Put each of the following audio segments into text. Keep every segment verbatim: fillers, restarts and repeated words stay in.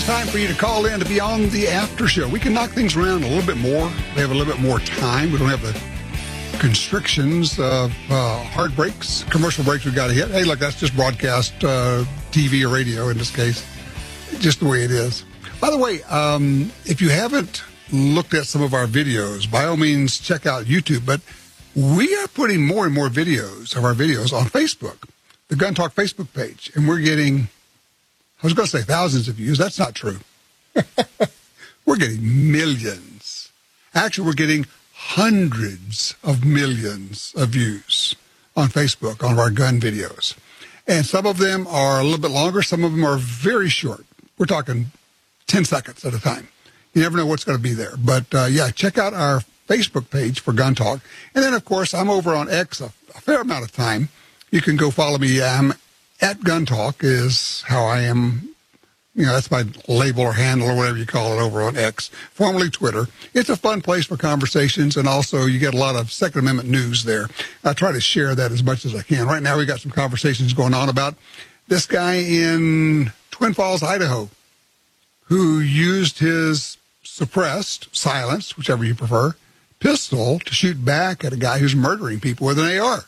time for you to call in to be on the after show. We can knock things around a little bit more. We have a little bit more time. We don't have the constrictions of uh, hard breaks, commercial breaks we've got to hit. Hey, look, that's just broadcast uh, T V or radio in this case. Just the way it is. By the way, um, if you haven't looked at some of our videos, by all means, check out YouTube. But we are putting more and more videos of our videos on Facebook, the Gun Talk Facebook page. And we're getting, I was going to say thousands of views. That's not true. We're getting millions. Actually, we're getting hundreds of millions of views on Facebook on our gun videos. And some of them are a little bit longer. Some of them are very short. We're talking ten seconds at a time. You never know what's going to be there. But, uh, yeah, check out our Facebook page for Gun Talk. And then, of course, I'm over on X a, a fair amount of time. You can go follow me. I'm at Gun Talk is how I am. You know, that's my label or handle or whatever you call it over on X, formerly Twitter. It's a fun place for conversations, and also you get a lot of Second Amendment news there. I try to share that as much as I can. Right now we got some conversations going on about this guy in Twin Falls, Idaho, who used his suppressed, silenced, whichever you prefer, pistol to shoot back at a guy who's murdering people with an A R.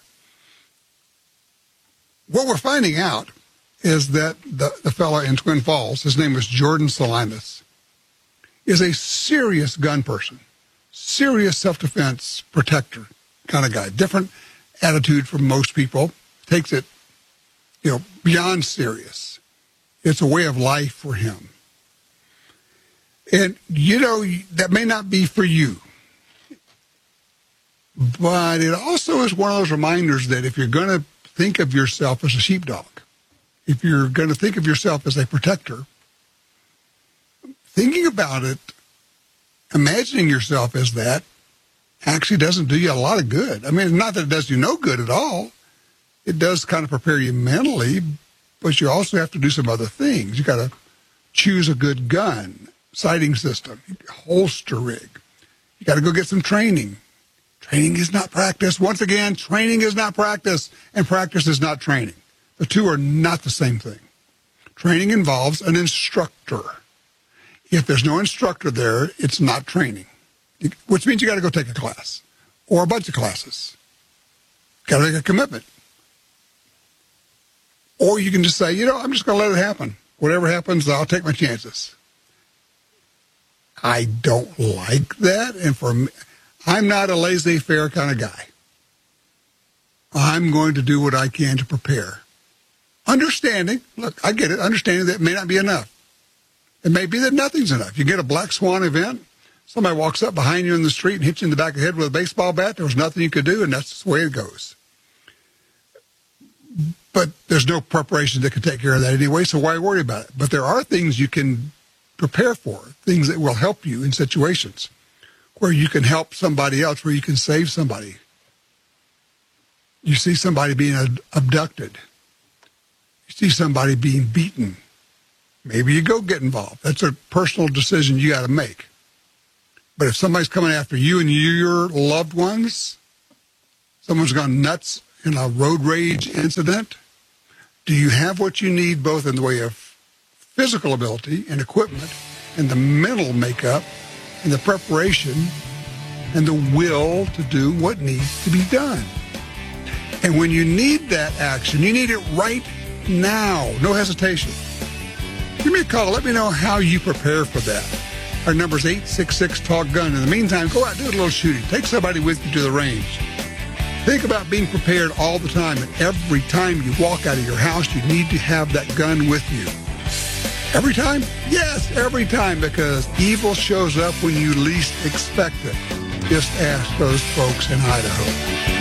What we're finding out is that the, the fellow in Twin Falls, his name was Jordan Salinas, is a serious gun person, serious self-defense protector kind of guy. Different attitude from most people. Takes it, you know, beyond serious. It's a way of life for him. And, you know, that may not be for you. But it also is one of those reminders that if you're going to think of yourself as a sheepdog, if you're going to think of yourself as a protector, thinking about it, imagining yourself as that, actually doesn't do you a lot of good. I mean, not that it does you no good at all. It does kind of prepare you mentally, but you also have to do some other things. You got to choose a good gun, sighting system, holster rig. You got to go get some training. Training is not practice. Once again, training is not practice, and practice is not training. The two are not the same thing. Training involves an instructor. If there's no instructor there, it's not training, which means you got to go take a class or a bunch of classes. Got to make a commitment. Or you can just say, you know, I'm just going to let it happen. Whatever happens, I'll take my chances. I don't like that, and for me, I'm not a laissez-faire kind of guy. I'm going to do what I can to prepare. Understanding, look, I get it, understanding that it may not be enough. It may be that nothing's enough. You get a black swan event, somebody walks up behind you in the street and hits you in the back of the head with a baseball bat, there was nothing you could do, and that's the way it goes. But there's no preparation that can take care of that anyway, so why worry about it? But there are things you can prepare for, things that will help you in situations where you can help somebody else, where you can save somebody. You see somebody being abducted. You see somebody being beaten. Maybe you go get involved. That's a personal decision you got to make. But if somebody's coming after you and your loved ones, someone's gone nuts in a road rage incident, do you have what you need both in the way of physical ability and equipment and the mental makeup and the preparation and the will to do what needs to be done? And when you need that action, you need it right now. No hesitation. Give me a call. Let me know how you prepare for that. Our number is eight six six, talk gun. In the meantime, go out and do a little shooting. Take somebody with you to the range. Think about being prepared all the time. And every time you walk out of your house, you need to have that gun with you. Every time? Yes, every time, because evil shows up when you least expect it. Just ask those folks in Idaho.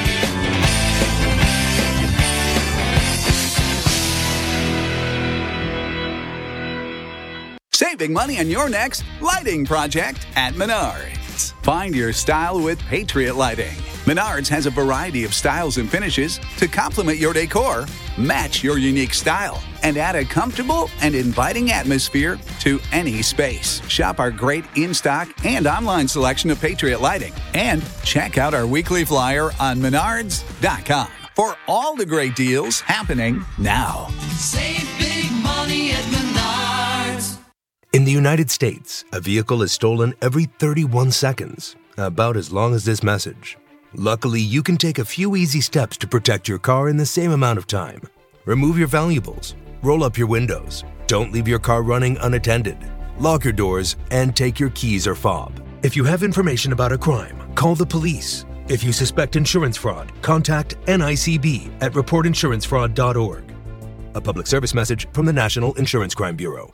Saving money on your next lighting project at Menards. Find your style with Patriot Lighting. Menards has a variety of styles and finishes to complement your decor, match your unique style, and add a comfortable and inviting atmosphere to any space. Shop our great in-stock and online selection of Patriot Lighting. And check out our weekly flyer on menards dot com for all the great deals happening now. Save big money at Menards. In the United States, a vehicle is stolen every thirty-one seconds, about as long as this message. Luckily, you can take a few easy steps to protect your car in the same amount of time. Remove your valuables, roll up your windows, don't leave your car running unattended, lock your doors, and take your keys or fob. If you have information about a crime, call the police. If you suspect insurance fraud, contact N I C B at report insurance fraud dot org. A public service message from the National Insurance Crime Bureau.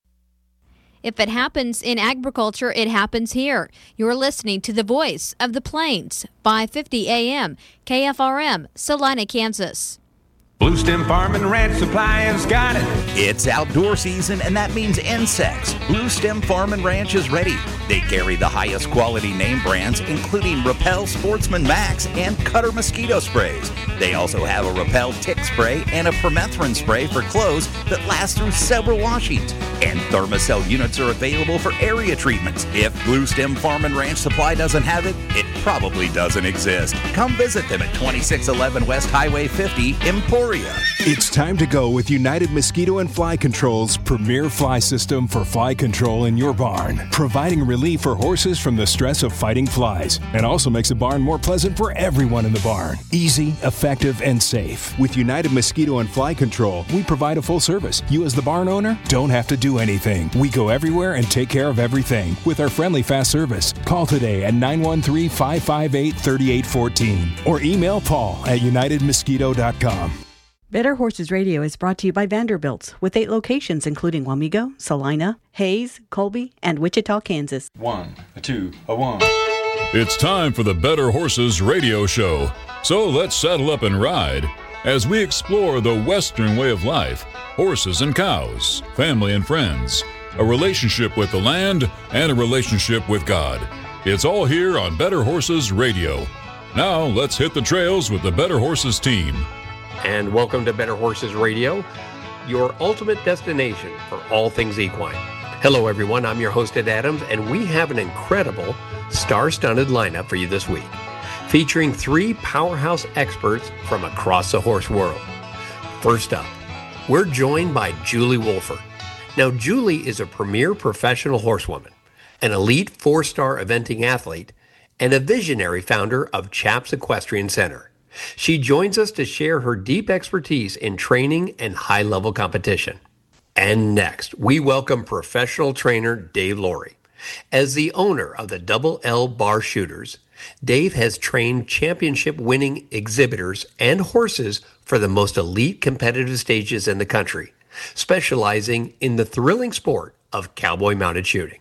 If it happens in agriculture, it happens here. You're listening to the Voice of the Plains, five fifty A M, K F R M, Salina, Kansas. Blue Stem Farm and Ranch Supply has got it. It's outdoor season, and that means insects. Blue Stem Farm and Ranch is ready. They carry the highest quality name brands, including Repel Sportsman Max and Cutter mosquito sprays. They also have a Repel tick spray and a permethrin spray for clothes that last through several washings. And Thermacell units are available for area treatments. If Blue Stem Farm and Ranch Supply doesn't have it, it probably doesn't exist. Come visit them at twenty-six eleven West Highway fifty, Emporia. It's time to go with United Mosquito and Fly Control's premier fly system for fly control in your barn, providing relief for horses from the stress of fighting flies, and also makes the barn more pleasant for everyone in the barn. Easy, effective, and safe. With United Mosquito and Fly Control, we provide a full service. You as the barn owner don't have to do anything. We go everywhere and take care of everything with our friendly fast service. Call today at nine one three, five five eight, three eight one four or email Paul at united mosquito dot com. Better Horses Radio is brought to you by Vanderbilt's, with eight locations including Wamego, Salina, Hayes, Colby, and Wichita, Kansas. One, a two, a one. It's time for the Better Horses Radio Show. So let's saddle up and ride as we explore the Western way of life, horses and cows, family and friends, a relationship with the land, and a relationship with God. It's all here on Better Horses Radio. Now let's hit the trails with the Better Horses team. And welcome to Better Horses Radio, your ultimate destination for all things equine. Hello, everyone. I'm your host, Ed Adams, and we have an incredible star-studded lineup for you this week, featuring three powerhouse experts from across the horse world. First up, we're joined by Julie Wolford. Now, Julie is a premier professional horsewoman, an elite four-star eventing athlete, and a visionary founder of Chaps Equestrian Center. She joins us to share her deep expertise in training and high-level competition. And next, we welcome professional trainer Dave Laurie. As the owner of the Double L Bar Shooters, Dave has trained championship-winning exhibitors and horses for the most elite competitive stages in the country, specializing in the thrilling sport of cowboy mounted shooting.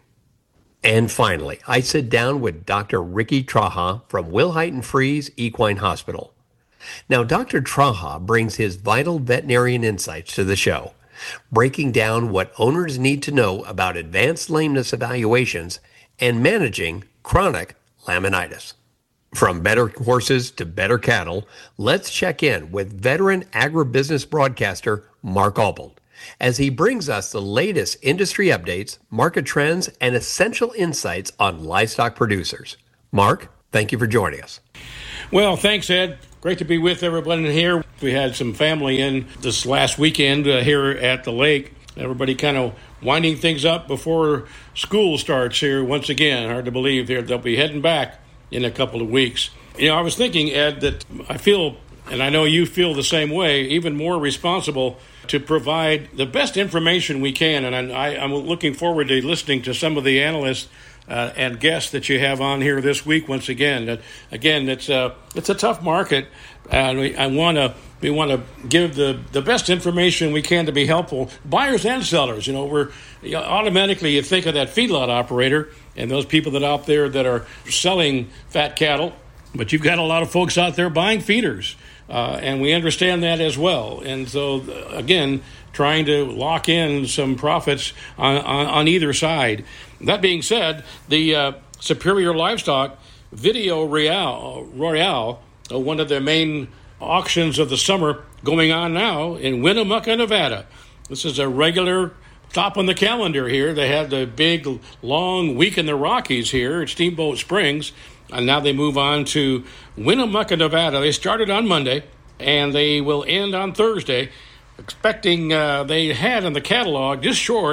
And finally, I sit down with Doctor Ricky Traha from Wilhite and Freeze Equine Hospital. Now, Doctor Traha brings his vital veterinarian insights to the show, breaking down what owners need to know about advanced lameness evaluations and managing chronic laminitis. From better horses to better cattle, let's check in with veteran agribusiness broadcaster Mark Albold as he brings us the latest industry updates, market trends, and essential insights on livestock producers. Mark, thank you for joining us. Well, thanks, Ed. Great to be with everyone here. We had some family in this last weekend uh, here at the lake. Everybody kind of winding things up before school starts here once again. Hard to believe they're, they'll be heading back in a couple of weeks. You know, I was thinking, Ed, that I feel, and I know you feel the same way, even more responsible to provide the best information we can. And I, I'm looking forward to listening to some of the analysts Uh, and guests that you have on here this week once again. Uh, again, it's a it's a tough market, and we I want to we want to give the, the best information we can to be helpful, buyers and sellers. You know, we're you know, automatically you think of that feedlot operator and those people that out there that are selling fat cattle, but you've got a lot of folks out there buying feeders, uh, and we understand that as well. And so uh, again, trying to lock in some profits on, on, on either side. That being said, the uh, Superior Livestock Video Royale, Royale uh, one of the main auctions of the summer going on now in Winnemucca, Nevada. This is a regular top on the calendar here. They had the big, long week in the Rockies here at Steamboat Springs, and now they move on to Winnemucca, Nevada. They started on Monday, and they will end on Thursday. Expecting uh, they had in the catalog just short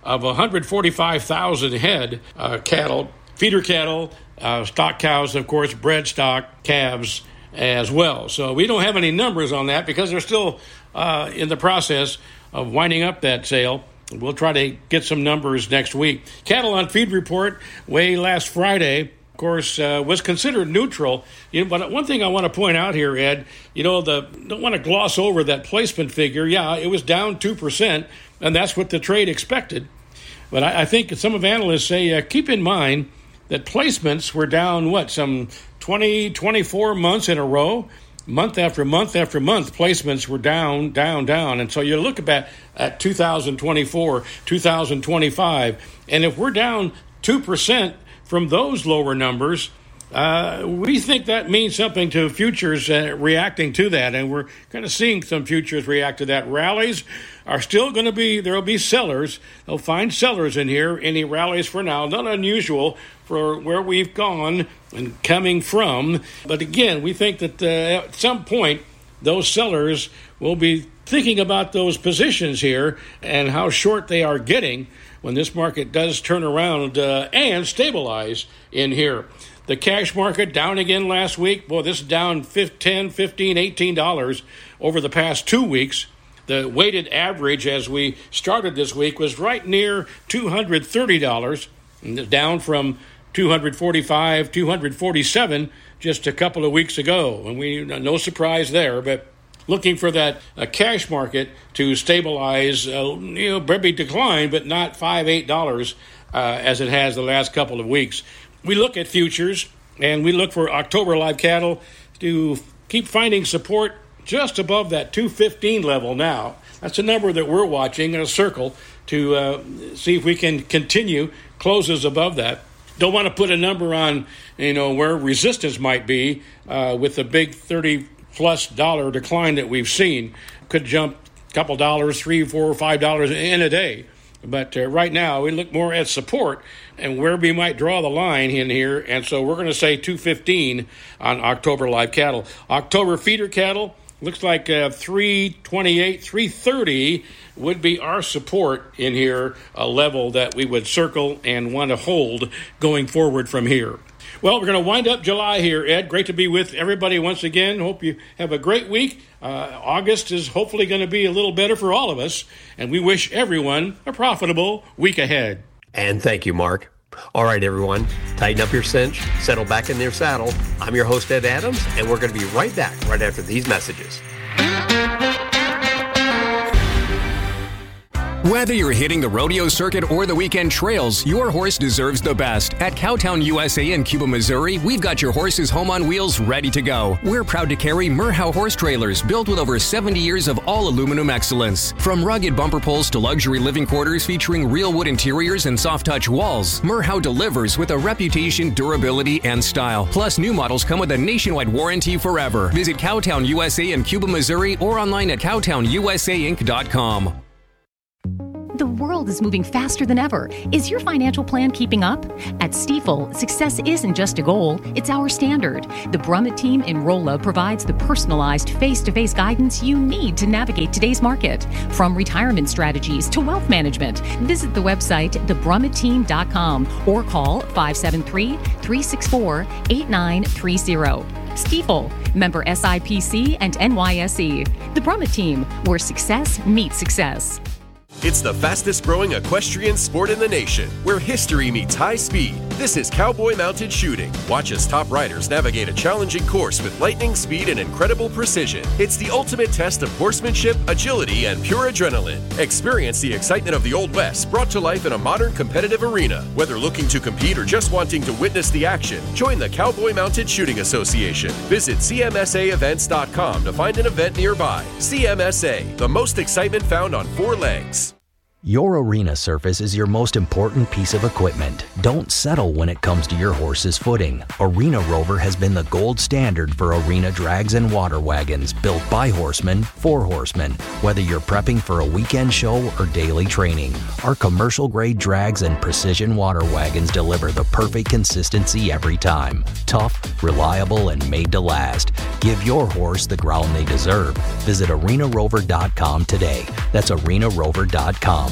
of one hundred forty-five thousand head uh, cattle, feeder cattle, uh, stock cows, of course, bred stock, calves as well. So we don't have any numbers on that because they're still uh, in the process of winding up that sale. We'll try to get some numbers next week. Cattle on feed report weigh last Friday, of course, uh, was considered neutral. You know, but one thing I want to point out here, Ed, you know, the don't want to gloss over that placement figure. Yeah, it was down two percent, and that's what the trade expected. But I, I think some of analysts say, uh, keep in mind that placements were down, what, some twenty, twenty-four months in a row? Month after month after month, placements were down, down, down. And so you look at, at two thousand twenty-four, two thousand twenty-five, and if we're down two percent from those lower numbers, uh, we think that means something to futures uh, reacting to that. And we're kind of seeing some futures react to that. Rallies are still going to be, there will be sellers. They'll find sellers in here. Any rallies for now, not unusual for where we've gone and coming from. But again, we think that uh, at some point, those sellers will be thinking about those positions here and how short they are getting when this market does turn around uh, and stabilize in here. The cash market down again last week. Boy, this is down ten, fifteen, eighteen dollars over the past two weeks. The weighted average as we started this week was right near two hundred thirty dollars, down from two hundred forty-five, two hundred forty-seven just a couple of weeks ago. And we no surprise there, but looking for that uh, cash market to stabilize, uh, you know, maybe decline, but not five, eight dollars uh, as it has the last couple of weeks. We look at futures and we look for October live cattle to keep finding support just above that two fifteen level now. That's a number that we're watching in a circle to uh, see if we can continue closes above that. Don't want to put a number on, you know, where resistance might be uh, with the big thirty plus dollar decline that we've seen. Could jump a couple dollars, three, four, five dollars in a day. But uh, right now we look more at support and where we might draw the line in here. And so we're going to say two fifteen on October live cattle. October feeder cattle looks like uh, three twenty-eight, three thirty would be our support in here, a level that we would circle and want to hold going forward from here. Well, we're going to wind up July here, Ed. Great to be with everybody once again. Hope you have a great week. Uh, August is hopefully going to be a little better for all of us, and we wish everyone a profitable week ahead. And thank you, Mark. All right, everyone, tighten up your cinch, settle back in their saddle. I'm your host, Ed Adams, and we're going to be right back right after these messages. Whether you're hitting the rodeo circuit or the weekend trails, your horse deserves the best. At Cowtown U S A in Cuba, Missouri, we've got your horse's home on wheels ready to go. We're proud to carry Merhow horse trailers built with over seventy years of all aluminum excellence. From rugged bumper poles to luxury living quarters featuring real wood interiors and soft touch walls, Merhow delivers with a reputation, durability, and style. Plus, new models come with a nationwide warranty forever. Visit Cowtown U S A in Cuba, Missouri or online at cowtown u s a inc dot com. The world is moving faster than ever. Is your financial plan keeping up? At Stifel, success isn't just a goal, it's our standard. The Brummett team in Rolla provides the personalized face-to-face guidance you need to navigate today's market. From retirement strategies to wealth management, visit the website the brummett team dot com or call five seven three, three six four, eight nine three zero. Stifel, member S I P C and N Y S E. The Brummett team, where success meets success. It's the fastest growing equestrian sport in the nation, where history meets high speed. This is Cowboy Mounted Shooting. Watch as top riders navigate a challenging course with lightning speed and incredible precision. It's the ultimate test of horsemanship, agility, and pure adrenaline. Experience the excitement of the Old West brought to life in a modern competitive arena. Whether looking to compete or just wanting to witness the action, join the Cowboy Mounted Shooting Association. Visit c m s a events dot com to find an event nearby. C M S A, the most excitement found on four legs. Your arena surface is your most important piece of equipment. Don't settle when it comes to your horse's footing. Arena Rover has been the gold standard for arena drags and water wagons built by horsemen for horsemen. Whether you're prepping for a weekend show or daily training, our commercial-grade drags and precision water wagons deliver the perfect consistency every time. Tough, reliable, and made to last. Give your horse the ground they deserve. Visit arena rover dot com today. That's arena rover dot com.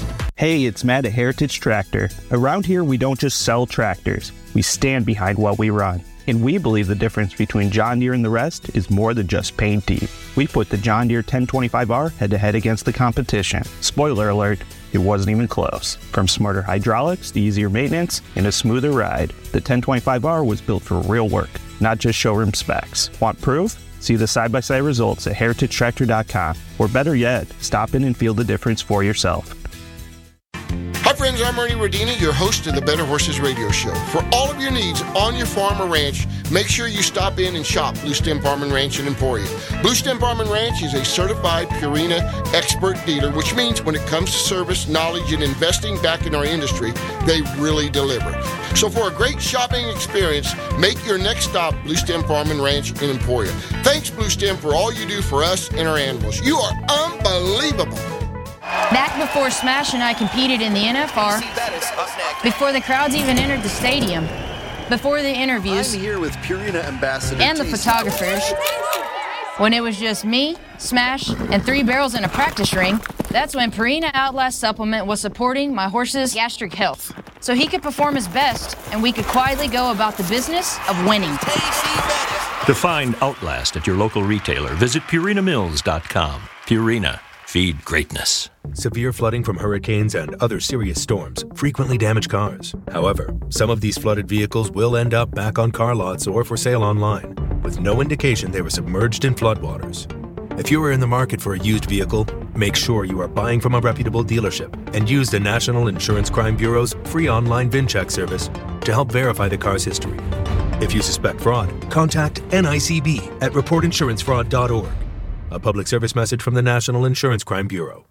Hey, it's Matt at Heritage Tractor. Around here, we don't just sell tractors. We stand behind what we run. And we believe the difference between John Deere and the rest is more than just paint deep. We put the John Deere ten twenty-five R head-to-head against the competition. Spoiler alert, it wasn't even close. From smarter hydraulics to easier maintenance and a smoother ride, the ten twenty-five R was built for real work, not just showroom specs. Want proof? See the side-by-side results at heritage tractor dot com. Or better yet, stop in and feel the difference for yourself. Hi friends, I'm Ernie Rodina, your host of the Better Horses Radio Show. For all of your needs on your farm or ranch, make sure you stop in and shop Blue Stem Farm and Ranch in Emporia. Blue Stem Farm and Ranch is a certified Purina expert dealer, which means when it comes to service, knowledge, and investing back in our industry, they really deliver. So for a great shopping experience, make your next stop Blue Stem Farm and Ranch in Emporia. Thanks, Blue Stem, for all you do for us and our animals. You are unbelievable. Back before Smash and I competed in the N F R, before the crowds even entered the stadium, before the interviews, I'm here with Purina Ambassador and the photographers, when it was just me, Smash, and three barrels in a practice ring, that's when Purina Outlast Supplement was supporting my horse's gastric health, so he could perform his best and we could quietly go about the business of winning. To find Outlast at your local retailer, visit Purina Mills dot com. Purina. Feed greatness. Severe flooding from hurricanes and other serious storms frequently damage cars. However, some of these flooded vehicles will end up back on car lots or for sale online, with no indication they were submerged in floodwaters. If you are in the market for a used vehicle, make sure you are buying from a reputable dealership and use the National Insurance Crime Bureau's free online VIN check service to help verify the car's history. If you suspect fraud, contact N I C B at report insurance fraud dot org. A public service message from the National Insurance Crime Bureau.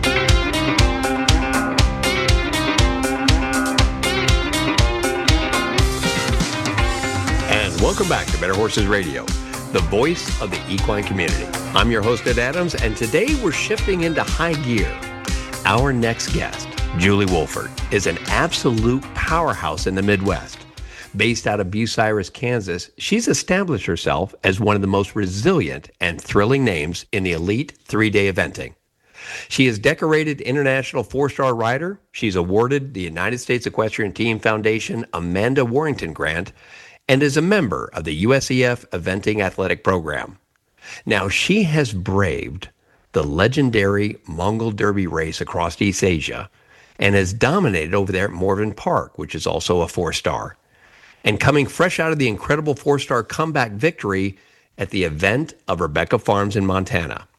And welcome back to Better Horses Radio, the voice of the equine community. I'm your host, Ed Adams, and today we're shifting into high gear. Our next guest, Julie Wolford, is an absolute powerhouse in the Midwest. Based out of Bucyrus, Kansas, she's established herself as one of the most resilient and thrilling names in the elite three-day eventing. She is decorated international four-star rider. She's awarded the United States Equestrian Team Foundation Amanda Warrington Grant and is a member of the U S E F Eventing Athletic Program. Now, she has braved the legendary Mongol Derby race across East Asia and has dominated over there at Morven Park, which is also a four-star. And coming fresh out of the incredible four-star comeback victory at the event of Rebecca Farms in Montana.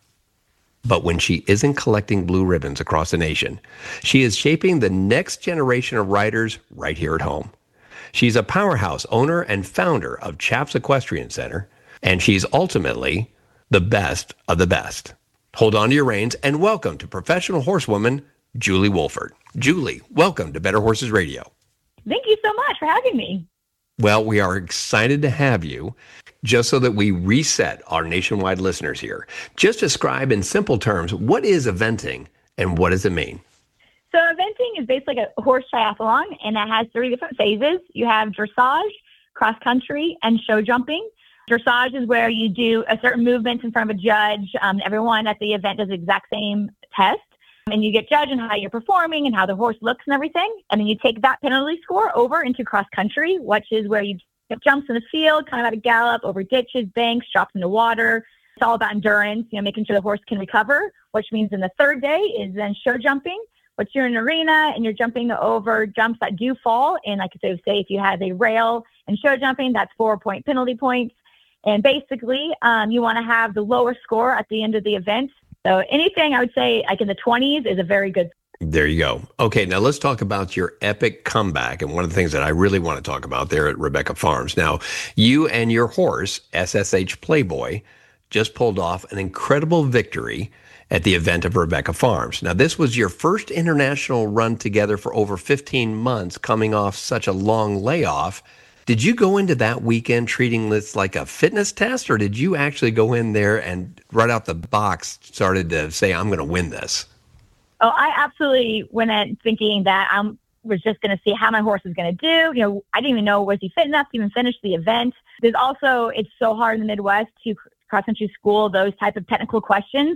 But when she isn't collecting blue ribbons across the nation, she is shaping the next generation of riders right here at home. She's a powerhouse owner and founder of Chaps Equestrian Center, and she's ultimately the best of the best. Hold on to your reins and welcome to professional horsewoman, Julie Wolford. Julie, welcome to Better Horses Radio. Thank you so much for having me. Well, we are excited to have you. Just so that we reset our nationwide listeners here, just describe in simple terms, what is eventing and what does it mean? So eventing is basically like a horse triathlon, and it has three different phases. You have dressage, cross country, and show jumping. Dressage is where you do a certain movement in front of a judge. Um, everyone at the event does the exact same test. And you get judged on how you're performing and how the horse looks and everything. And then you take that penalty score over into cross country, which is where you get jumps in the field, kind of at a gallop, over ditches, banks, drops into water. It's all about endurance, you know, making sure the horse can recover, which means in the third day is then show jumping, which you're in an arena and you're jumping over jumps that do fall. And like I say, if you have a rail and show jumping, that's four point penalty points. And basically, um, you want to have the lowest score at the end of the event. So anything I would say like in the twenties is a very good. There you go. Okay, now let's talk about your epic comeback. And one of the things that I really want to talk about there at Rebecca Farms. Now, you and your horse, S S H Playboy, just pulled off an incredible victory at the event of Rebecca Farms. Now, this was your first international run together for over fifteen months, coming off such a long layoff. Did you go into that weekend treating this like a fitness test, or did you actually go in there and right out the box started to say, I'm going to win this? Oh, I absolutely went in thinking that I was just going to see how my horse was going to do. You know, I didn't even know, was he fit enough to even finish the event? There's also, it's so hard in the Midwest to cross-country school those type of technical questions.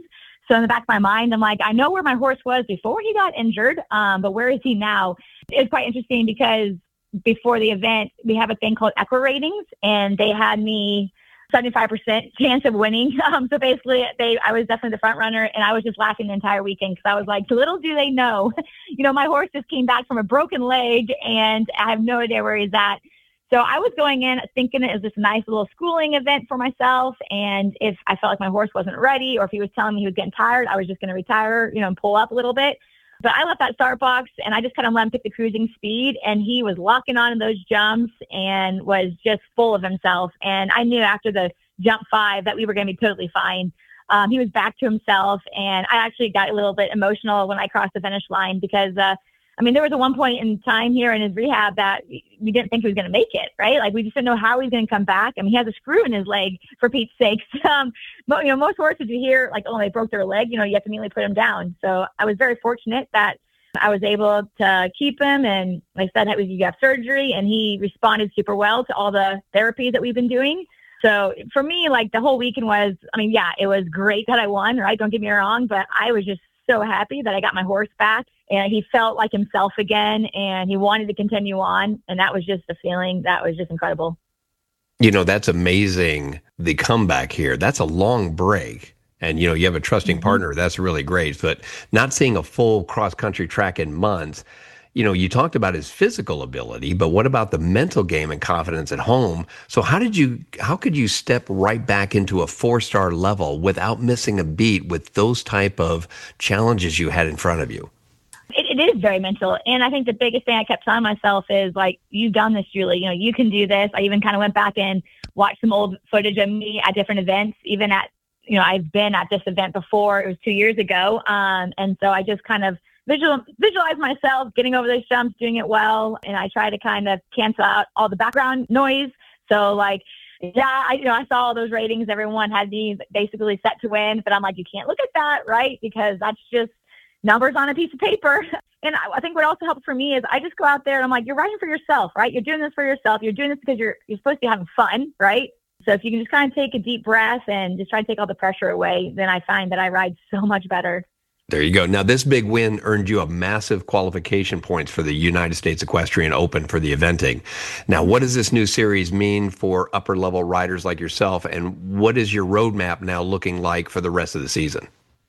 So in the back of my mind, I'm like, I know where my horse was before he got injured, um, but where is he now? It's quite interesting because before the event, we have a thing called Equa ratings, and they had me seventy-five percent chance of winning. Um, so basically, they I was definitely the front runner, and I was just laughing the entire weekend because I was like, little do they know, you know, my horse just came back from a broken leg, and I have no idea where he's at. So I was going in thinking it was this nice little schooling event for myself, and if I felt like my horse wasn't ready, or if he was telling me he was getting tired, I was just going to retire, you know, and pull up a little bit. But I left that start box, and I just kind of let him pick the cruising speed, and he was locking on in those jumps and was just full of himself. And I knew after the jump five that we were going to be totally fine. Um, he was back to himself, and I actually got a little bit emotional when I crossed the finish line because, uh, I mean, there was a one point in time here in his rehab that we didn't think he was going to make it, right? Like, we just didn't know how he was going to come back. I mean, he has a screw in his leg, for Pete's sakes. Um, but, you know, most horses you hear, like, oh, they broke their leg, you know, you have to immediately put him down. So I was very fortunate that I was able to keep him. And like I said, that was, you have surgery, and he responded super well to all the therapy that we've been doing. So for me, like, the whole weekend was, I mean, yeah, it was great that I won, right? Don't get me wrong, but I was just so happy that I got my horse back, and he felt like himself again, and he wanted to continue on. And that was just a feeling that was just incredible. You know, that's amazing. The comeback here, that's a long break. And, you know, you have a trusting mm-hmm. partner. That's really great. But not seeing a full cross-country track in months, you know, you talked about his physical ability, but what about the mental game and confidence at home? So how did you, how could you step right back into a four-star level without missing a beat with those type of challenges you had in front of you? It, it is very mental. And I think the biggest thing I kept telling myself is, like, you've done this, Julie. You know, you can do this. I even kind of went back and watched some old footage of me at different events, even at, you know, I've been at this event before. It was two years ago. Um, and so I just kind of visual, visualize myself getting over those jumps, doing it well. And I try to kind of cancel out all the background noise. So, like, yeah, I, you know, I saw all those ratings. Everyone had me basically set to win, but I'm like, you can't look at that, right? Because that's just numbers on a piece of paper. And I, I think what also helps for me is I just go out there and I'm like, you're riding for yourself, right? You're doing this for yourself. You're doing this because you're you're supposed to be having fun, right? So if you can just kind of take a deep breath and just try to take all the pressure away, then I find that I ride so much better. There you go. Now, this big win earned you a massive qualification points for the United States Equestrian Open for the eventing. Now, what does this new series mean for upper level riders like yourself? And what is your roadmap now looking like for the rest of the season?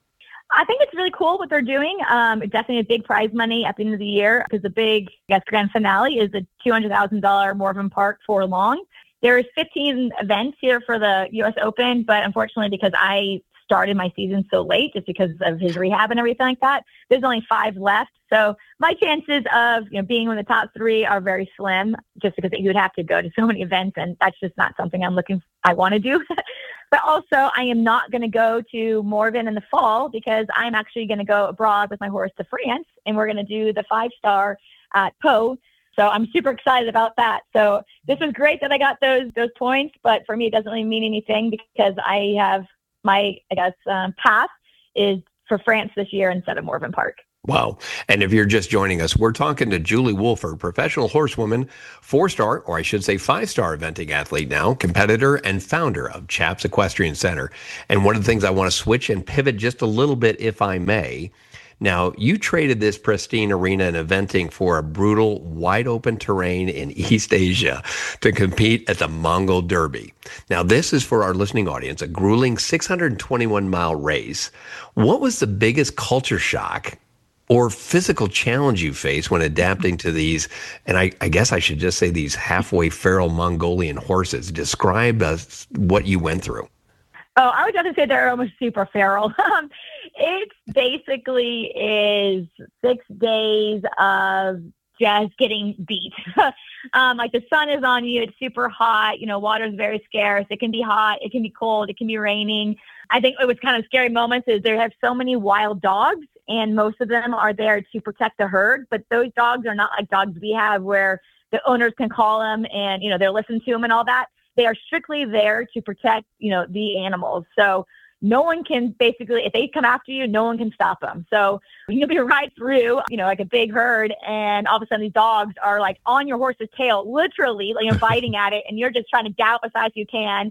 I think it's really cool what they're doing. Um, definitely a big prize money at the end of the year, because the big, I guess, grand finale is the two hundred thousand dollars Morven Park for long. There's fifteen events here for the U S Open, but unfortunately, because I started my season so late, just because of his rehab and everything like that, there's only five left. So my chances of, you know, being in the top three are very slim, just because you would have to go to so many events, and that's just not something I'm looking, I want to do. But also, I am not going to go to Morven in the fall, because I'm actually going to go abroad with my horse to France, and we're going to do the five star at Pau. So I'm super excited about that. So this was great that I got those those points, but for me, it doesn't really mean anything, because I have my, I guess, um, path is for France this year instead of Morven Park. Wow. And if you're just joining us, we're talking to Julie Wolford, professional horsewoman, four-star, or I should say five-star eventing athlete now, competitor and founder of Chaps Equestrian Center. And one of the things I want to switch and pivot just a little bit, if I may. Now, you traded this pristine arena and eventing for a brutal, wide-open terrain in East Asia to compete at the Mongol Derby. Now, this is, for our listening audience, a grueling six hundred twenty-one mile race. What was the biggest culture shock or physical challenge you face when adapting to these, and I, I guess I should just say these halfway feral Mongolian horses? Describe uh, what you went through. Oh, I would have to say they're almost super feral. Um, it basically is six days of just getting beat. um, like, the sun is on you. It's super hot. You know, water is very scarce. It can be hot. It can be cold. It can be raining. I think it was kind of scary moments is there have so many wild dogs, and most of them are there to protect the herd. But those dogs are not like dogs we have where the owners can call them and, you know, they're listening to them and all that. They are strictly there to protect, you know, the animals. So no one can basically, if they come after you, no one can stop them. So you'll be right through, you know, like a big herd, and all of a sudden these dogs are like on your horse's tail, literally, like, you know, biting at it, and you're just trying to gallop as fast as you can.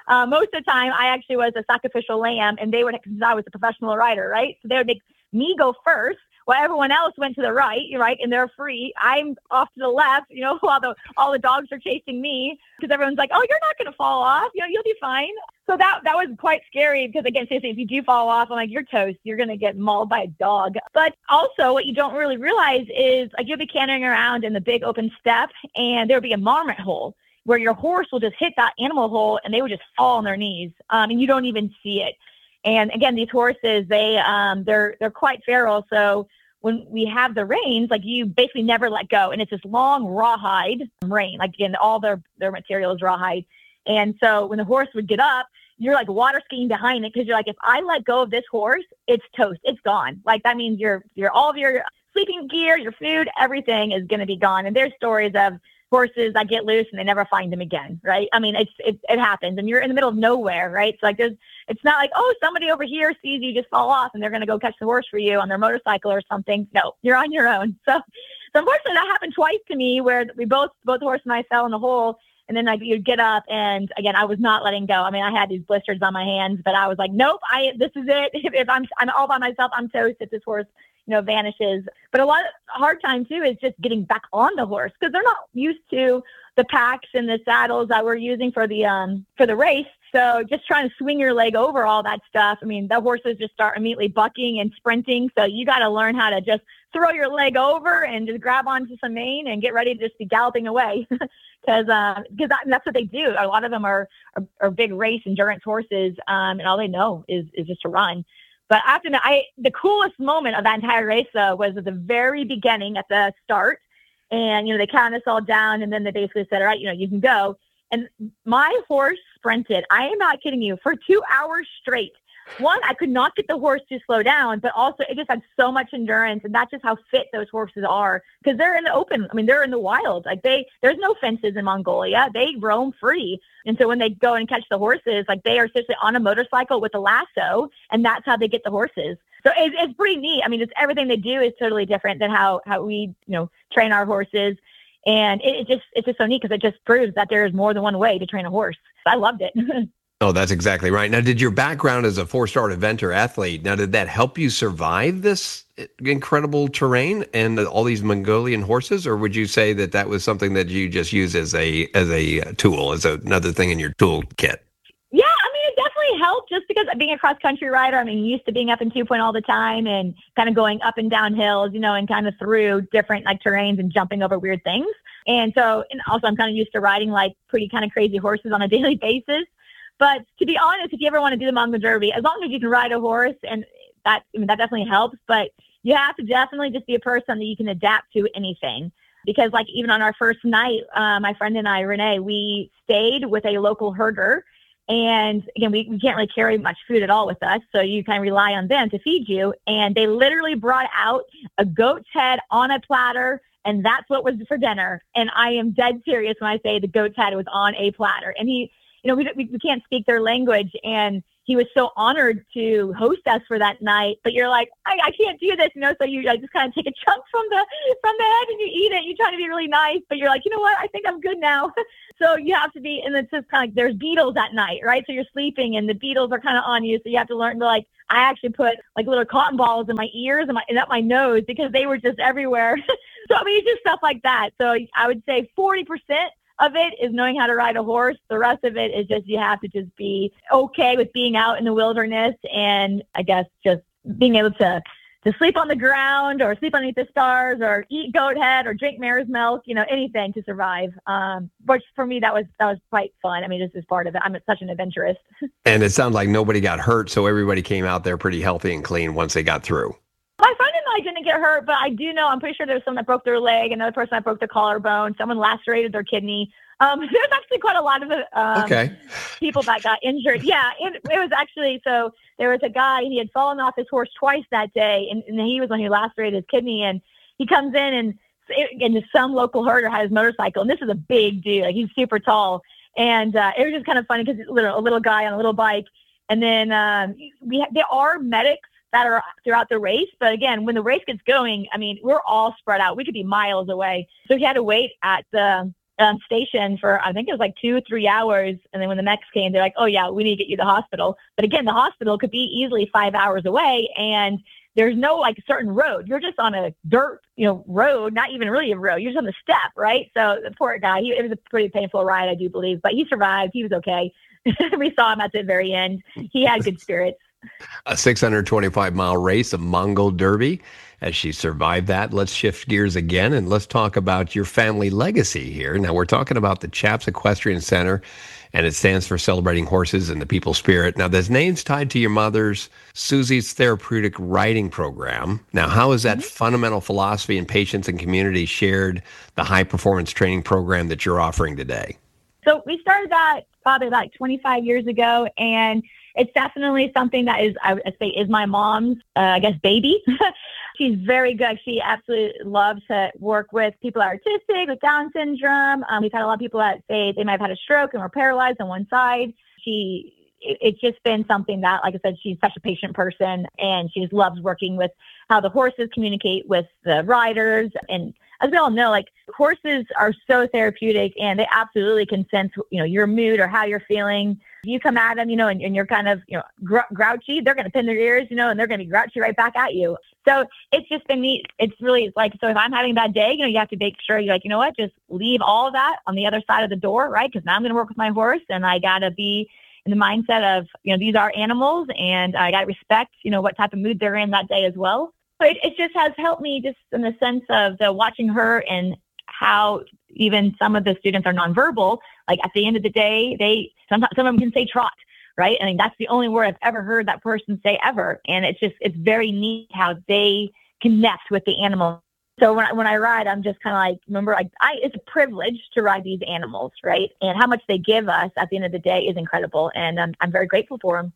uh, most of the time, I actually was a sacrificial lamb, and they would, because I was a professional rider, right? So they would make me go first, while everyone else went to the right, right, and they're free. I'm off to the left, you know, while the all the dogs are chasing me, because everyone's like, "Oh, you're not going to fall off. You know, you'll be fine." So that that was quite scary, because again, seriously, if you do fall off, I'm like, you're toast. You're going to get mauled by a dog. But also, what you don't really realize is, like, you'll be cantering around in the big open steppe, and there'll be a marmot hole where your horse will just hit that animal hole, and they would just fall on their knees, um, and you don't even see it. And again, these horses, they um, they're they're quite feral. So when we have the reins, like, you basically never let go, and it's this long rawhide rein. Like, again, all their their material is rawhide. And so when the horse would get up, you're like water skiing behind it, because you're like, if I let go of this horse, it's toast. It's gone. Like, that means your your all of your sleeping gear, your food, everything is going to be gone. And there's stories of horses that get loose and they never find them again, right? I mean, it's it, it happens, and you're in the middle of nowhere, right? So like, there's it's not like, oh, somebody over here sees you just fall off and they're going to go catch the horse for you on their motorcycle or something. No, you're on your own. So, so unfortunately, that happened twice to me, where we both both the horse and I fell in the hole. And then like you'd get up, and again, I was not letting go. I mean, I had these blisters on my hands, but I was like, nope, I this is it. If, if I'm I'm all by myself, I'm toast if this horse, you know, vanishes. But a lot of hard time too is just getting back on the horse, because they're not used to the packs and the saddles that we're using for the um for the race. So just trying to swing your leg over all that stuff. I mean, the horses just start immediately bucking and sprinting. So you got to learn how to just throw your leg over and just grab onto some mane and get ready to just be galloping away. Because uh, because that, that's what they do. A lot of them are are, are big race endurance horses, um, and all they know is is just to run. But I have to admit, I the coolest moment of that entire race though was at the very beginning, at the start, and you know they counted us all down, and then they basically said, "All right, you know you can go." And my horse sprinted. I am not kidding you, for two hours straight. One, I could not get the horse to slow down, but also it just had so much endurance, and that's just how fit those horses are, because they're in the open. I mean, they're in the wild. Like they, there's no fences in Mongolia. They roam free, and so when they go and catch the horses, like they are seriously on a motorcycle with a lasso, and that's how they get the horses. So it's, it's pretty neat. I mean, it's everything they do is totally different than how how we you know train our horses, and it, it just it's just so neat, because it just proves that there is more than one way to train a horse. I loved it. Oh, that's exactly right. Now, did your background as a four-star event or athlete, now did that help you survive this incredible terrain and all these Mongolian horses, or would you say that that was something that you just use as a as a tool, as a, another thing in your toolkit? Yeah, I mean, it definitely helped, just because being a cross-country rider, I mean, used to being up in two point all the time and kind of going up and down hills, you know, and kind of through different like terrains and jumping over weird things. And so, and also I'm kind of used to riding like pretty kind of crazy horses on a daily basis. But to be honest, if you ever want to do the Mongol Derby, as long as you can ride a horse, and that I mean, that definitely helps. But you have to definitely just be a person that you can adapt to anything. Because like even on our first night, uh, my friend and I, Renee, we stayed with a local herder. And again, we, we can't really carry much food at all with us. So you kind of rely on them to feed you. And they literally brought out a goat's head on a platter. And that's what was for dinner. And I am dead serious when I say the goat's head was on a platter. And he... You know, we, we we can't speak their language, and he was so honored to host us for that night. But you're like, I, I can't do this, you know. So you like, just kind of take a chunk from the from the head and you eat it. You try to be really nice, but you're like, you know what? I think I'm good now. So you have to be, and it's just kind of like there's beetles at night, right? So you're sleeping, and the beetles are kind of on you. So you have to learn to like. I actually put like little cotton balls in my ears and, my, and up my nose, because they were just everywhere. So I mean, it's just stuff like that. So I would say forty percent. Of it is knowing how to ride a horse. The rest of it is just you have to just be okay with being out in the wilderness, and I guess just being able to to sleep on the ground or sleep underneath the stars or eat goat head or drink mare's milk, you know, anything to survive. Um, but for me, that was that was quite fun. I mean, this is part of it. I'm such an adventurist. And it sounds like nobody got hurt, so everybody came out there pretty healthy and clean once they got through. My friend and I didn't get hurt, but I do know, I'm pretty sure there was someone that broke their leg, another person that broke their collarbone, someone lacerated their kidney. Um, there's actually quite a lot of um, okay. people that got injured. Yeah, it, it was actually, so there was a guy, he had fallen off his horse twice that day, and, and he was when he lacerated his kidney, and he comes in, and, and some local herder had his motorcycle, and this is a big dude, like he's super tall, and uh, it was just kind of funny because he's a little, a little guy on a little bike, and then um, we ha- there are medics that are throughout the race. But again, when the race gets going, I mean, we're all spread out. We could be miles away. So he had to wait at the um, station for, I think it was like two or three hours. And then when the mechs came, they're like, oh yeah, we need to get you to the hospital. But again, the hospital could be easily five hours away, and there's no like certain road. You're just on a dirt, you know, road, not even really a road. You're just on the step, right? So the poor guy, he, it was a pretty painful ride, I do believe, but he survived. He was okay. We saw him at the very end. He had good spirits. A six hundred twenty-five mile race, a Mongol Derby. As she survived that, let's shift gears again and let's talk about your family legacy here. Now, we're talking about the Chaps Equestrian Center, and it stands for Celebrating Horses and the People Spirit. Now, there's names tied to your mother's Susie's Therapeutic Riding Program. Now, how has that mm-hmm. fundamental philosophy in patients and community shared the high-performance training program that you're offering today? So we started that probably like twenty-five years ago, and it's definitely something that is, I would say, is my mom's, uh, I guess, baby. She's very good. She absolutely loves to work with people that are autistic, with Down syndrome. Um, we've had a lot of people that say they might have had a stroke and were paralyzed on one side. She, it, it's just been something that, like I said, she's such a patient person, and she just loves working with how the horses communicate with the riders. And as we all know, like horses are so therapeutic, and they absolutely can sense, you know, your mood or how you're feeling. You come at them, you know, and, and you're kind of, you know, gr- grouchy, they're going to pin their ears, you know, and they're going to be grouchy right back at you. So it's just been neat. It's really it's like, so if I'm having a bad day, you know, you have to make sure you're like, you know what, just leave all of that on the other side of the door, right? Because now I'm going to work with my horse, and I got to be in the mindset of, you know, these are animals, and I got to respect, you know, what type of mood they're in that day as well. So it, it just has helped me just in the sense of the watching her and how even some of the students are nonverbal. Like at the end of the day, they sometimes some of them can say trot, right? I mean, that's the only word I've ever heard that person say ever. And it's just, it's very neat how they connect with the animal. So when I, when I ride, I'm just kind of like, remember, like I, it's a privilege to ride these animals, right? And how much they give us at the end of the day is incredible. And I'm, I'm very grateful for them.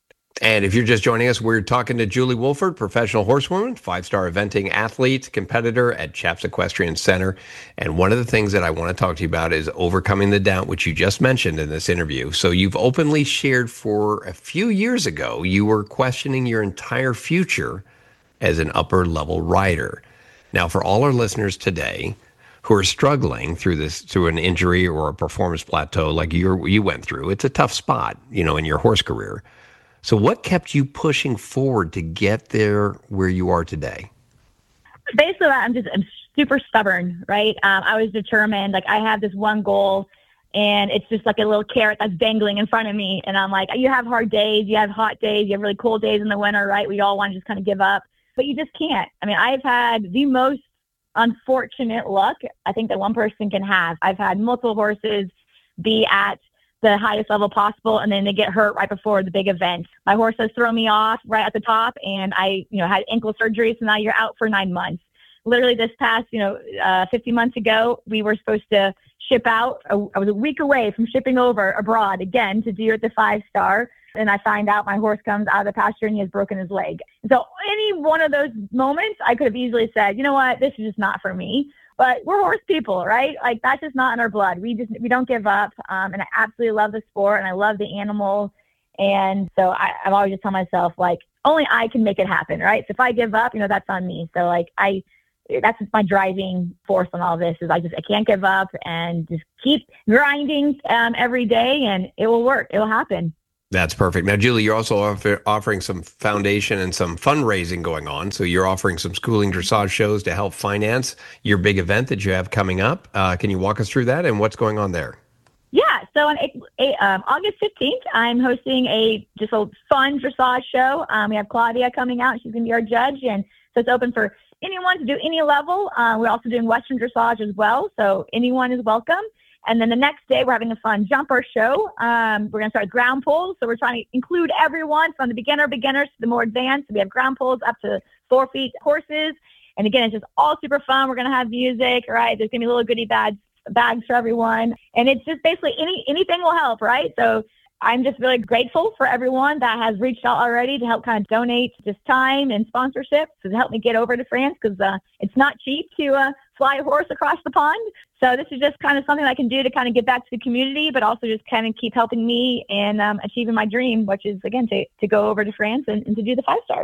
And if you're just joining us, we're talking to Julie Wolford, professional horsewoman, five-star eventing athlete, competitor at Chaps Equestrian Center. And one of the things that I want to talk to you about is overcoming the doubt, which you just mentioned in this interview. So you've openly shared for a few years ago, you were questioning your entire future as an upper-level rider. Now, for all our listeners today who are struggling through this, through an injury or a performance plateau like you you went through, it's a tough spot, you know, in your horse career. So what kept you pushing forward to get there where you are today? Basically, I'm just I'm super stubborn, right? Um, I was determined. Like I have this one goal, and it's just like a little carrot that's dangling in front of me. And I'm like, you have hard days, you have hot days, you have really cold days in the winter, right? We all want to just kind of give up, but you just can't. I mean, I've had the most unfortunate luck I think that one person can have. I've had multiple horses be at the highest level possible, and then they get hurt right before the big event. My horse has thrown me off right at the top, and I, you know, had ankle surgery, so now you're out for nine months. Literally this past, you know, uh, fifty months ago, we were supposed to ship out. I was a week away from shipping over abroad again to do at the five star, and I find out my horse comes out of the pasture and he has broken his leg. So any one of those moments, I could have easily said, you know what, this is just not for me. But we're horse people, right? Like that's just not in our blood. We just, we don't give up. Um, and I absolutely love the sport, and I love the animal. And so I, I've always just tell myself, like, only I can make it happen, right? So if I give up, you know, that's on me. So like I, that's just my driving force on all this is I just, I can't give up and just keep grinding um, every day, and it will work. It will happen. That's perfect. Now, Julie, you're also offer, offering some foundation and some fundraising going on. So you're offering some schooling dressage shows to help finance your big event that you have coming up. Uh, can you walk us through that and what's going on there? Yeah. So on um, August fifteenth, I'm hosting a just a fun dressage show. Um, we have Claudia coming out. She's going to be our judge. And so it's open for anyone to do any level. Uh, we're also doing Western dressage as well. So anyone is welcome. And then the next day, we're having a fun jumper show. Um, we're going to start with ground poles. So we're trying to include everyone from the beginner beginners to the more advanced. So we have ground poles up to four feet horses. And again, it's just all super fun. We're going to have music, right? There's going to be little goodie bags, bags for everyone. And it's just basically any anything will help, right? So I'm just really grateful for everyone that has reached out already to help kind of donate just time and sponsorship to help me get over to France, because uh, it's not cheap to uh, fly a horse across the pond. So this is just kind of something I can do to kind of give back to the community, but also just kind of keep helping me and um, achieving my dream, which is, again, to, to go over to France and, and to do the five-star.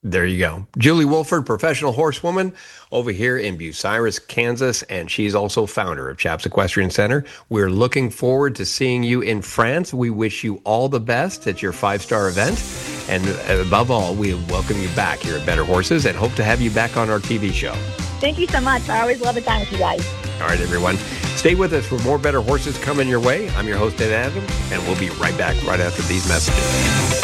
There you go. Julie Wolford, professional horsewoman over here in Bucyrus, Kansas, and she's also founder of Chaps Equestrian Center. We're looking forward to seeing you in France. We wish you all the best at your five-star event. And above all, we welcome you back here at Better Horses and hope to have you back on our T V show. Thank you so much. I always love the time with you guys. All right, everyone. Stay with us for more Better Horses coming your way. I'm your host, Ed Adams, and we'll be right back right after these messages.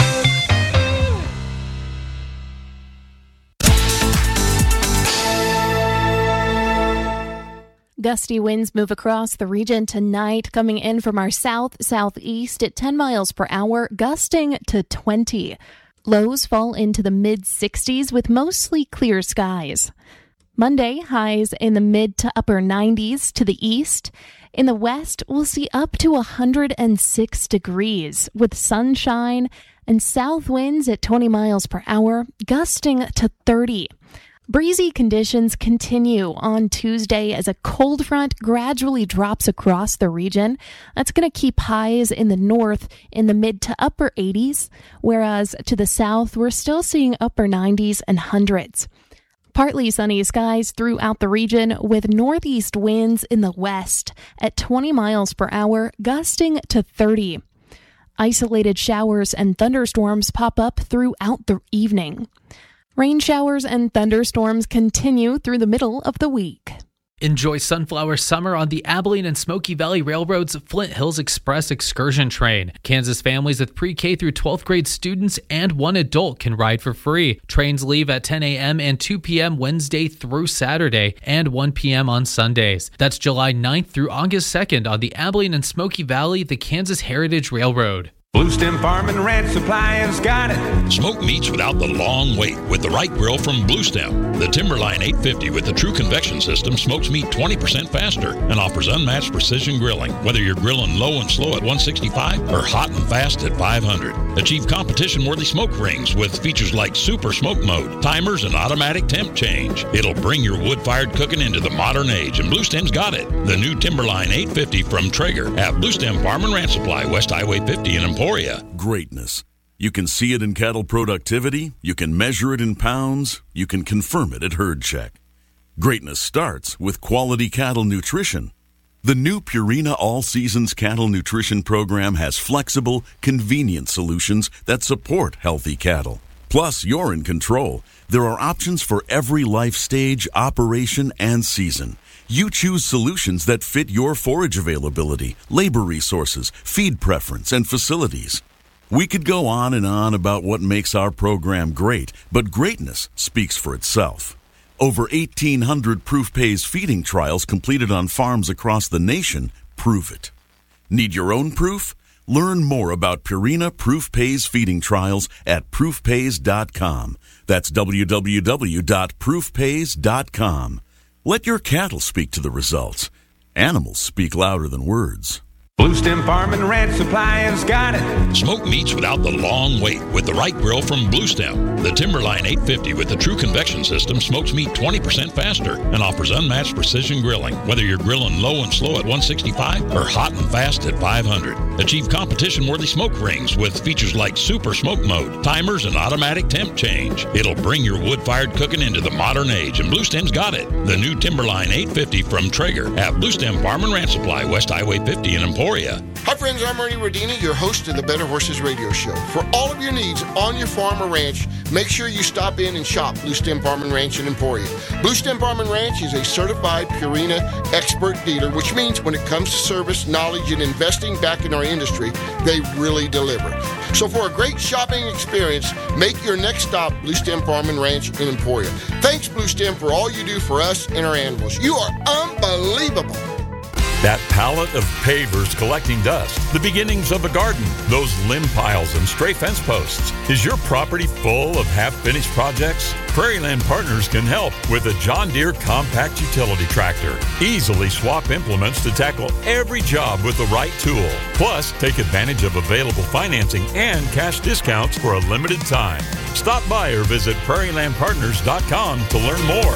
Gusty winds move across the region tonight, coming in from our south-southeast at ten miles per hour, gusting to twenty. Lows fall into the mid-sixties with mostly clear skies. Monday, highs in the mid to upper nineties to the east. In the west, we'll see up to one hundred six degrees with sunshine and south winds at twenty miles per hour, gusting to thirty. Breezy conditions continue on Tuesday as a cold front gradually drops across the region. That's going to keep highs in the north in the mid to upper eighties, whereas to the south, we're still seeing upper nineties and hundreds. Partly sunny skies throughout the region with northeast winds in the west at twenty miles per hour, gusting to thirty. Isolated showers and thunderstorms pop up throughout the evening. Rain showers and thunderstorms continue through the middle of the week. Enjoy Sunflower Summer on the Abilene and Smoky Valley Railroad's Flint Hills Express excursion train. Kansas families with pre-K through twelfth grade students and one adult can ride for free. Trains leave at ten a.m. and two p.m. Wednesday through Saturday and one p.m. on Sundays. That's July ninth through August second on the Abilene and Smoky Valley, the Kansas Heritage Railroad. Blue Stem Farm and Ranch Supply has got it. Smoke meats without the long wait with the right grill from Blue Stem. The Timberline eight fifty with the true convection system smokes meat twenty percent faster and offers unmatched precision grilling. Whether you're grilling low and slow at one sixty-five or hot and fast at five hundred. Achieve competition-worthy smoke rings with features like Super Smoke Mode, timers, and automatic temp change. It'll bring your wood-fired cooking into the modern age, and Blue Stem's got it. The new Timberline eight fifty from Traeger at Blue Stem Farm and Ranch Supply, West Highway fifty in Emporia. Greatness. You can see it in cattle productivity, you can measure it in pounds, you can confirm it at Herd Check. Greatness starts with quality cattle nutrition. The new Purina All Seasons Cattle Nutrition Program has flexible, convenient solutions that support healthy cattle. Plus, you're in control. There are options for every life stage, operation, and season. You choose solutions that fit your forage availability, labor resources, feed preference, and facilities. We could go on and on about what makes our program great, but greatness speaks for itself. Over eighteen hundred Proof Pays feeding trials completed on farms across the nation prove it. Need your own proof? Learn more about Purina Proof Pays feeding trials at proof pays dot com. That's w w w dot proof pays dot com. Let your cattle speak to the results. Animals speak louder than words. Blue Stem Farm and Ranch Supply has got it. Smoke meats without the long wait with the right grill from Blue Stem. The Timberline eight fifty with the true convection system smokes meat twenty percent faster and offers unmatched precision grilling. Whether you're grilling low and slow at one sixty-five or hot and fast at five hundred. Achieve competition-worthy smoke rings with features like Super Smoke Mode, timers, and automatic temp change. It'll bring your wood-fired cooking into the modern age, and Blue Stem's got it. The new Timberline eight fifty from Traeger at Blue Stem Farm and Ranch Supply, West Highway fifty in Emporia. Hi friends, I'm Ernie Rodini, your host of the Better Horses Radio Show. For all of your needs on your farm or ranch, make sure you stop in and shop Blue Stem Farm and Ranch in Emporia. Blue Stem Farm and Ranch is a certified Purina expert dealer, which means when it comes to service, knowledge, and investing back in our industry, they really deliver. So for a great shopping experience, make your next stop Blue Stem Farm and Ranch in Emporia. Thanks, Blue Stem, for all you do for us and our animals. You are unbelievable. That pallet of pavers collecting dust, the beginnings of a garden, those limb piles and stray fence posts. Is your property full of half-finished projects? Prairieland Partners can help with a John Deere compact utility tractor. Easily swap implements to tackle every job with the right tool. Plus, take advantage of available financing and cash discounts for a limited time. Stop by or visit prairie land partners dot com to learn more.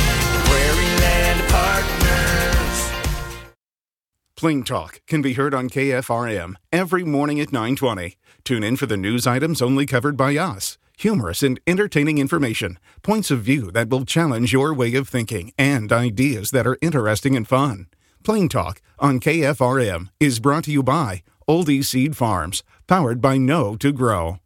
Prairieland Partners. Plain Talk can be heard on K F R M every morning at nine twenty. Tune in for the news items only covered by us. humorous and entertaining information, points of view that will challenge your way of thinking, and ideas that are interesting and fun. Plain Talk on K F R M is brought to you by Oldie Seed Farms, powered by Know to Grow.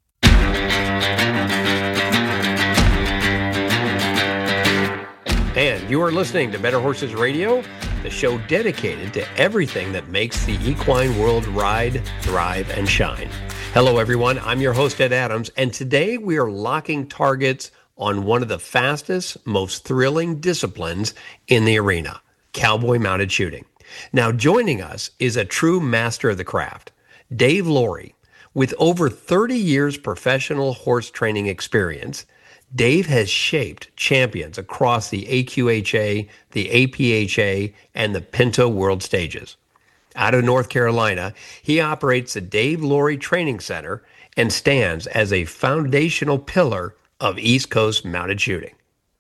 And you are listening to Better Horses Radio, the show dedicated to everything that makes the equine world ride, thrive, and shine. Hello, everyone. I'm your host, Ed Adams, and today we are locking targets on one of the fastest, most thrilling disciplines in the arena, cowboy mounted shooting. Now, joining us is a true master of the craft, Dave Laurie. With over thirty years professional horse training experience, Dave has shaped champions across the A Q H A, the A P H A, and the Pinto World Stages. Out of North Carolina, he operates the Dave Laurie Training Center and stands as a foundational pillar of East Coast mounted shooting.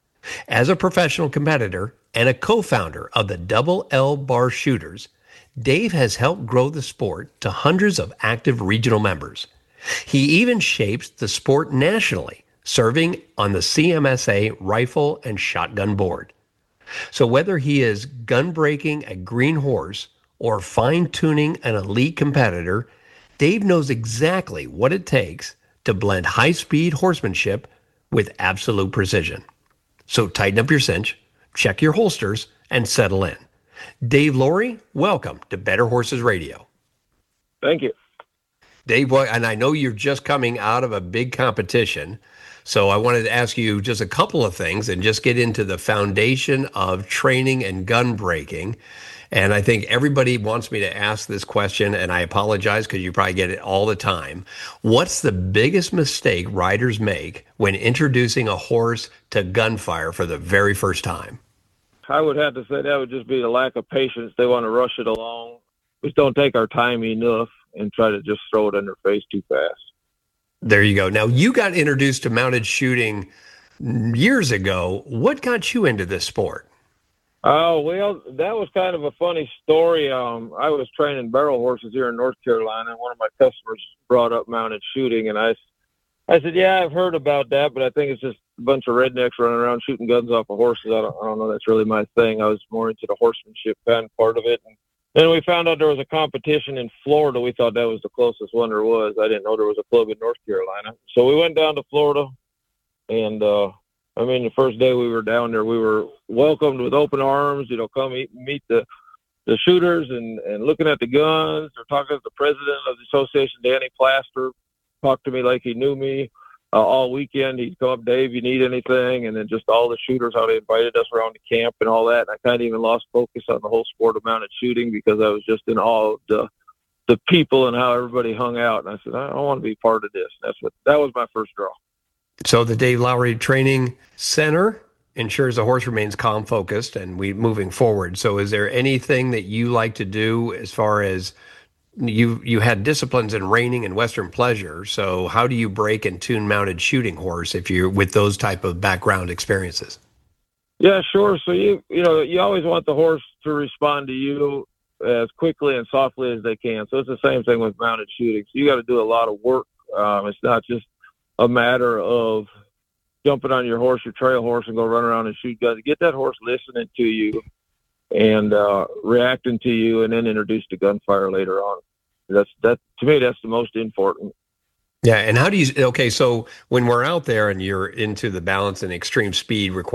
As a professional competitor and a co-founder of the Double L Bar Shooters, Dave has helped grow the sport to hundreds of active regional members. He even shapes the sport nationally, serving on the C M S A Rifle and Shotgun Board. So whether he is gun-breaking a green horse or fine-tuning an elite competitor, Dave knows exactly what it takes to blend high-speed horsemanship with absolute precision. So tighten up your cinch, check your holsters, and settle in. Dave Laurie, welcome to Better Horses Radio. Thank you. Dave, and I know you're just coming out of a big competition, so I wanted to ask you just a couple of things and just get into the foundation of training and gun breaking. And I think everybody wants me to ask this question, and I apologize because you probably get it all the time. What's the biggest mistake riders make when introducing a horse to gunfire for the very first time? I would have to say that would just be the lack of patience. They want to rush it along. We just don't take our time enough and try to just throw it in their face too fast. There you go. Now, you got introduced to mounted shooting years ago. What got you into this sport? Oh, well, that was kind of a funny story. Um, I was training barrel horses here in North Carolina, and one of my customers brought up mounted shooting, and I, I said, yeah, I've heard about that, but I think it's just a bunch of rednecks running around shooting guns off of horses. I don't, I don't know. That's really my thing. I was more into the horsemanship kind of part of it. And then we found out there was a competition in Florida. We thought that was the closest one there was. I didn't know there was a club in North Carolina. So we went down to Florida, and, uh, I mean, the first day we were down there, we were welcomed with open arms, you know, come eat, meet the, the shooters and, and looking at the guns. They're talking to the president of the association, Danny Plaster, talked to me like he knew me uh, all weekend. He'd come up, Dave, you need anything? And then just all the shooters, how they invited us around the camp and all that. And I kind of even lost focus on the whole sport of mounted shooting because I was just in awe of the, the people and how everybody hung out. And I said, I don't want to be part of this. That's what, that was my first draw. So the Dave Laurie Training Center ensures the horse remains calm, focused, and we moving forward. So is there anything that you like to do as far as you you had disciplines in reining and Western pleasure? So how do you break and tune mounted shooting horse if you're with those type of background experiences? Yeah, sure. So you you know you always want the horse to respond to you as quickly and softly as they can. So it's the same thing with mounted shooting. So you got to do a lot of work. Um, it's not just a matter of jumping on your horse, your trail horse, and go run around and shoot guns. Get that horse listening to you and uh, reacting to you, and then introduce to gunfire later on. That's that to me. That's the most important. Yeah, and how do you? Okay, so when we're out there and you're into the balance and extreme speed required.